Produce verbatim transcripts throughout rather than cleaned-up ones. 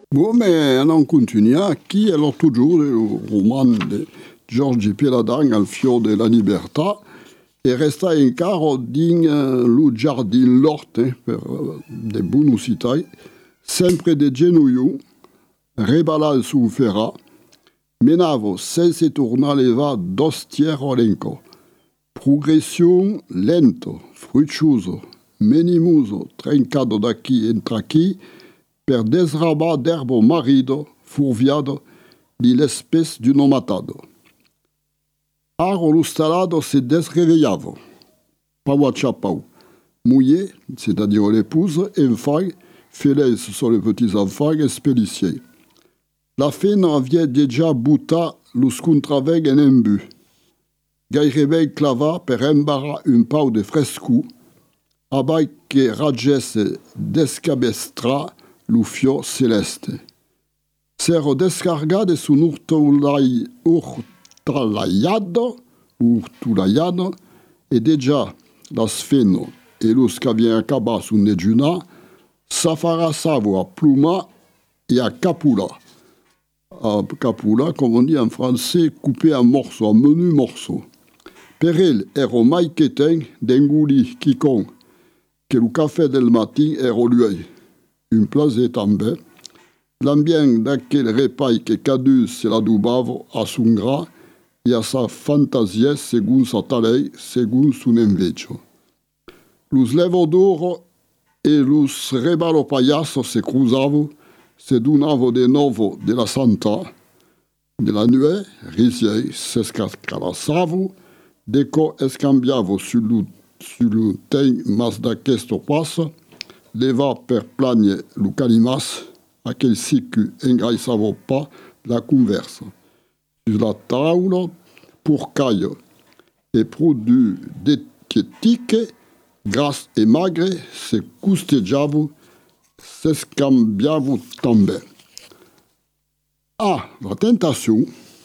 Bon, mais on continue. Qui alors toujours le roman de Giorgi Peladan al fior de la libertà e resta encara din lo giardin l'ort eh, per de bonusità, sempre de genouillou, rebala su ferra, menavo senza tornare va dostier olenco. Progression lento, fruccioso, menimuso, trencado daqui entra qui, per desrabar d'erbo marido, furviado, di l'espèce d'un matado. Aro lo stalado se desreveillava. Pau a chapau. Mouillé, c'est-à-dire l'épouse, enfant, félès sur les petits-enfants, expéliciers. La fine avait déjà bouta lo scontraveg en embu. Gairebé clava per embarrar un pau de frescou, abai que ragesse descabestra lo fior celeste. S'ero descargade sun urtolai, urtalaiado, urtulaiado, e deja las feno e los qu'avien acaba sun dejuna, s'afarasavo a pluma et à capula. À capula, comme on dit en français, coupé en morceaux, en menus morceaux. Per el ero mai queten d'enguli quicon que le café del matin ero lui. Un plaisir també. L'ambient d'aquel repai que cadus se l'adubavo a son gras et a sa fantasia segun sa talei, segun son envejo. Los levodoro e los rebalo payaso se cruzavo, se donavo de novo de la santa, de la nuit, risiei, se scascalassavo, deco escambiavo sul lu, sul lu ten mas d'aquesto passa, leva per plagne lu calimas, a quel sicu engraissavo pas la conversa. Sur la taula, pour caille, et produit d'éthique, grasse et magre, se custeggiavo, se scambiavo també. Ah, la tentation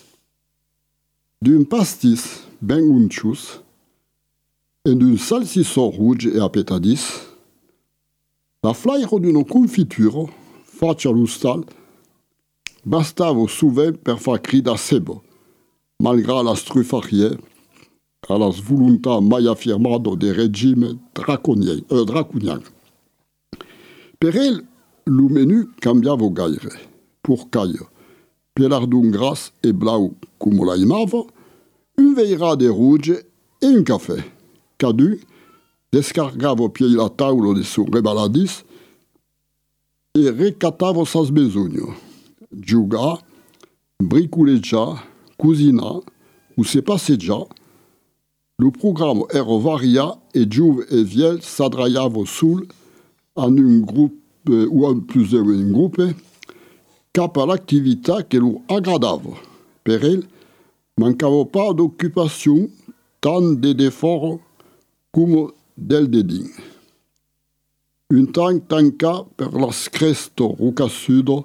d'un pastis ben uncius et d'un salsisson rouge et appetadis, la flaire d'une confiture fatta allo stal bastava souvent per far crida sebo, malgré la struffarie, a las voluntats mai affirmado de régime draconien, euh, draconian. Per el, lo menu cambiava gaire, pour caille, pelardun gras e blau come la imava, un veira de rouge e un café. Cadu, descargava pied la taula de son rebaladis e recatava sas besogno. Giuga, bricolegia, cusina, ou se passeggia. Le programme era varia e giuve e viel s'adraiava sul en un groupe euh, ou en plusieurs en groupe cap à l'actività que lo agradava. Per el, mancava pas d'occupation tant de d'efforts come del dedin. Un tanc tanca per las cresto rucassudo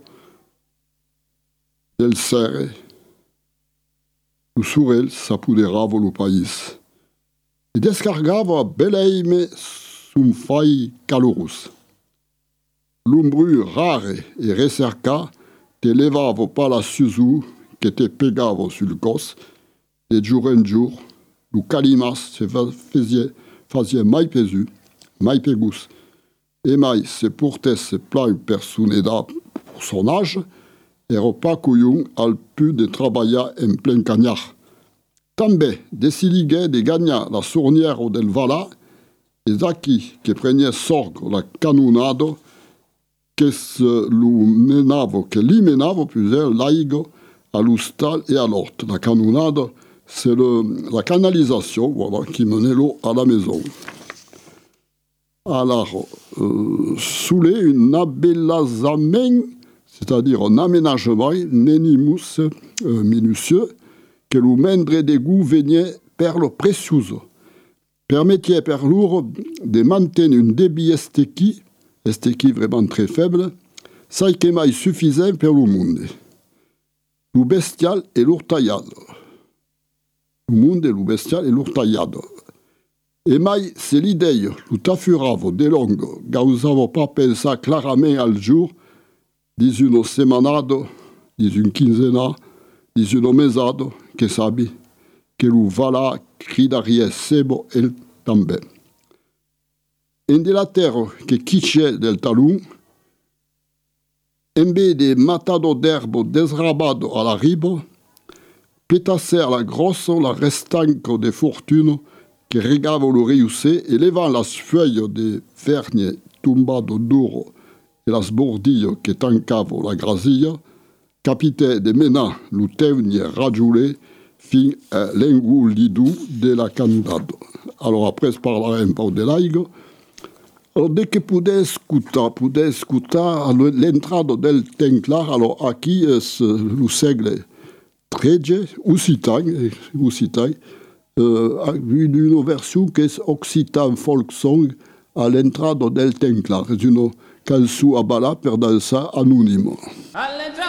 del serre. Lo sur el s'apoderava lo país. E descargava beleime sun fai calorus. L'ombru rare e recerca te levava pa la suzu que te pegava sul cos, de jour en jour, lo calimas se fazie, fazie mai pesu, mai pegus, e mai se portesse plau per son edat pour son âge, ero pa coion al pu de traballar en plen cagnar. També decidigué de gagnar la sornière del Vala, e d'aquí que prenia sorgo la canonado que se lu menavo, que li menavo plusieurs laigo à l'Oustal et à l'Horte. La canonade, c'est le, la canalisation voilà, qui menait l'eau à la maison. Alors, euh, soulé une abellazamen, c'est-à-dire un aménagement menimus, euh, minutieux, que le mendre d'égout venait per lo précieux. Permettait per lourd de maintenir un débit estequi, estequi vraiment très faible, ça que mai suffisant per le monde. Le bestial et l'urtaillado. Le monde, le bestial et l'urtaillado. E mai se l'idée, le tafuravo de longo, gausavo pas pensa clairement al jour, Dis uno semanado, dis un quinzena, dis uno mesado, che sabi, che lu vala cridarie sebo el també. En de la terra che quiche del talun, en vez de matado d'herbo desrabado a la riba, pétasser la grosso la restanco de fortuna che regavo lo riuse e levant las feuilles de vergne tumbado duro e las bordillo che tancavo la grazia, capite de mena lo teugne raggiule fin a l'engullidu de la candado. Alors après, je parlerai un peu de l'aigo. Alors, dès que pouvez écouter, pouvez écouter l'entrada del Tenclar, alors aquí es lo segle treize, Occitan, Occitan, euh, une version qui est Occitan folk song à l'entrada del Tenclar. C'est une canzone à bala per danza anonimo.